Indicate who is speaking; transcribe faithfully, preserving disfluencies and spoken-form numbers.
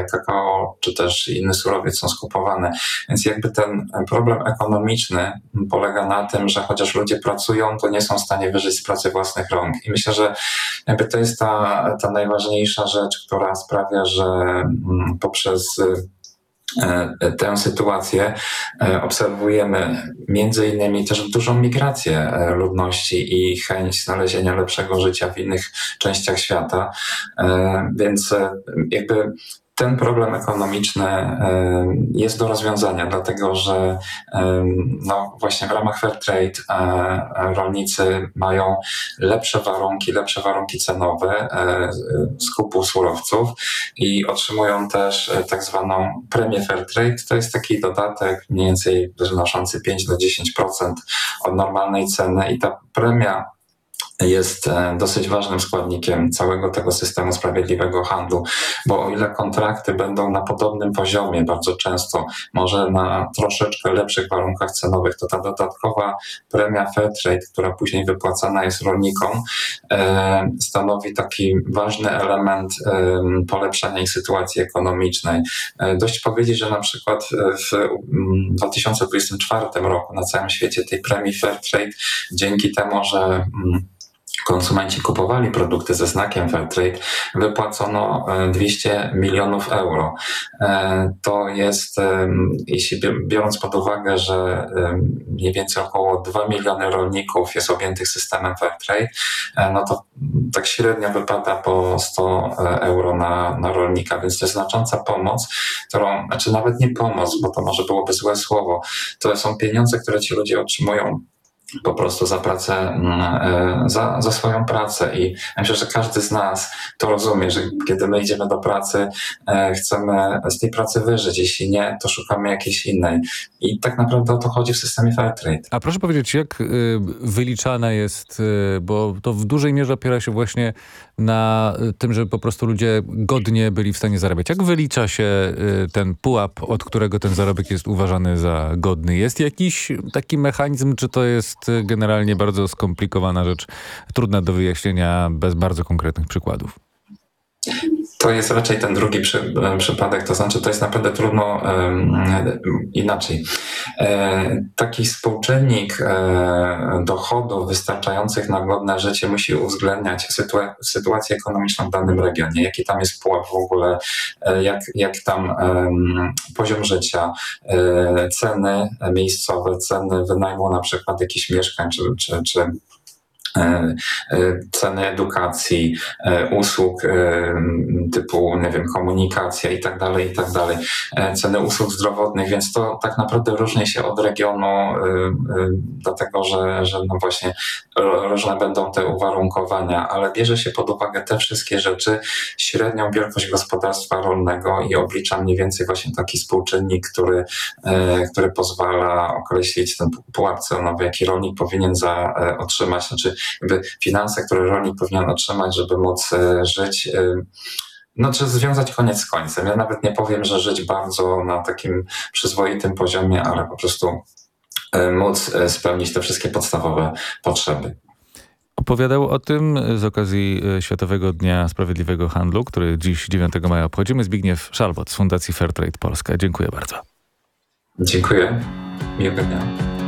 Speaker 1: kakao czy też inny surowiec są skupowane. Więc jakby ten problem ekonomiczny polega na tym, że chociaż ludzie pracują, to nie są w stanie wyżyć z pracy własnych rąk. I myślę, że jakby to jest ta, ta najważniejsza rzecz, która sprawia, że poprzez tę sytuację obserwujemy między innymi też dużą migrację ludności i chęć znalezienia lepszego życia w innych częściach świata. Więc jakby ten problem ekonomiczny jest do rozwiązania, dlatego że no właśnie w ramach fair trade rolnicy mają lepsze warunki, lepsze warunki cenowe skupu surowców i otrzymują też tak zwaną premię fair trade. To jest taki dodatek mniej więcej wynoszący pięć do dziesięciu procent od normalnej ceny i ta premia jest dosyć ważnym składnikiem całego tego systemu sprawiedliwego handlu, bo o ile kontrakty będą na podobnym poziomie, bardzo często może na troszeczkę lepszych warunkach cenowych, to ta dodatkowa premia fair trade, która później wypłacana jest rolnikom, stanowi taki ważny element polepszania ich sytuacji ekonomicznej. Dość powiedzieć, że na przykład w dwa tysiące dwudziestym czwartym roku na całym świecie tej premii fair trade dzięki temu, że konsumenci kupowali produkty ze znakiem Fairtrade, wypłacono dwieście milionów euro. To jest, jeśli biorąc pod uwagę, że mniej więcej około dwa miliony rolników jest objętych systemem Fairtrade, no to tak średnio wypada po sto euro na, na rolnika, więc to jest znacząca pomoc, którą, znaczy nawet nie pomoc, bo to może byłoby złe słowo, to są pieniądze, które ci ludzie otrzymują po prostu za pracę, za, za swoją pracę i myślę, że każdy z nas to rozumie, że kiedy my idziemy do pracy, chcemy z tej pracy wyżyć, jeśli nie, to szukamy jakiejś innej i tak naprawdę o to chodzi w systemie Fairtrade.
Speaker 2: A proszę powiedzieć, jak wyliczane jest, bo to w dużej mierze opiera się właśnie na tym, żeby po prostu ludzie godnie byli w stanie zarabiać. Jak wylicza się ten pułap, od którego ten zarobek jest uważany za godny? Jest jakiś taki mechanizm, czy to jest generalnie bardzo skomplikowana rzecz, trudna do wyjaśnienia bez bardzo konkretnych przykładów?
Speaker 1: To jest raczej ten drugi przy, przypadek, to znaczy to jest naprawdę trudno um, inaczej. E, taki współczynnik e, dochodów wystarczających na godne życie musi uwzględniać sytua- sytuację ekonomiczną w danym regionie, jaki tam jest pułap w ogóle, e, jak, jak tam e, poziom życia, e, ceny miejscowe, ceny wynajmu na przykład jakichś mieszkań czy, czy, czy ceny edukacji, usług typu, nie wiem, komunikacja i tak dalej, i tak dalej, ceny usług zdrowotnych, więc to tak naprawdę różni się od regionu, dlatego że, że no właśnie różne będą te uwarunkowania, ale bierze się pod uwagę te wszystkie rzeczy, średnią wielkość gospodarstwa rolnego i oblicza mniej więcej właśnie taki współczynnik, który, który pozwala określić ten pułap cenowy, jaki rolnik powinien za, otrzymać, znaczy jakby finanse, które rolnik powinien otrzymać, żeby móc żyć, no czy związać koniec z końcem. Ja nawet nie powiem, że żyć bardzo na takim przyzwoitym poziomie, ale po prostu móc spełnić te wszystkie podstawowe potrzeby.
Speaker 2: Opowiadał o tym z okazji Światowego Dnia Sprawiedliwego Handlu, który dziś dziewiątego maja obchodzimy, Zbigniew Szalbot z Fundacji Fairtrade Polska. Dziękuję bardzo.
Speaker 1: Dziękuję. Miłego dnia.